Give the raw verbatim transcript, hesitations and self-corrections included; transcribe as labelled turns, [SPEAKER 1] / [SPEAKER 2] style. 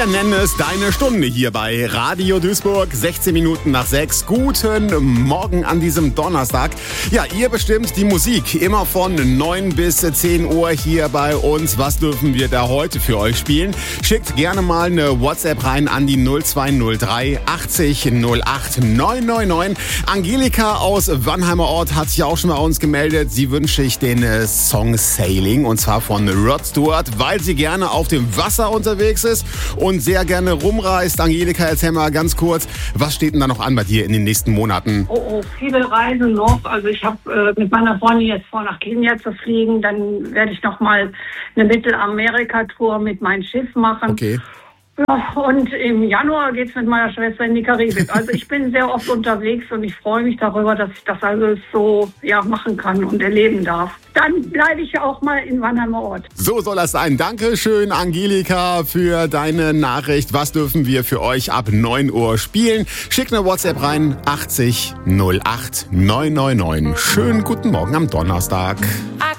[SPEAKER 1] Wir nennen es Deine Stunde hier bei Radio Duisburg. sechzehn Minuten nach sechs. Guten Morgen an diesem Donnerstag. Ja, ihr bestimmt die Musik immer von neun bis zehn Uhr hier bei uns. Was dürfen wir da heute für euch spielen? Schickt gerne mal eine WhatsApp rein an die null zwei null drei achtzig null acht neun neun neun. Angelika aus Wannheimer Ort hat sich auch schon bei uns gemeldet. Sie wünscht sich den äh, Song Sailing und zwar von Rod Stewart, weil sie gerne auf dem Wasser unterwegs ist und sehr gerne rumreist. Angelika, erzähl mal ganz kurz, was steht denn da noch an bei dir in den nächsten Monaten?
[SPEAKER 2] Oh, oh viele Reisen noch. Also ich habe äh, mit meiner Freundin jetzt vor, nach Kenia zu fliegen. Dann werde ich noch mal eine Mittelamerika-Tour mit meinem Schiff machen.
[SPEAKER 1] Okay.
[SPEAKER 2] Ja, und im Januar geht's mit meiner Schwester in die Karibik. Also ich bin sehr oft unterwegs und ich freue mich darüber, dass ich das alles so ja, machen kann und erleben darf. Dann bleibe ich ja auch mal in Wannheimer Ort.
[SPEAKER 1] So soll das sein. Dankeschön, Angelika, für deine Nachricht. Was dürfen wir für euch ab neun Uhr spielen? Schickt eine WhatsApp rein, achtzig null acht neun neun neun. Schönen guten Morgen am Donnerstag.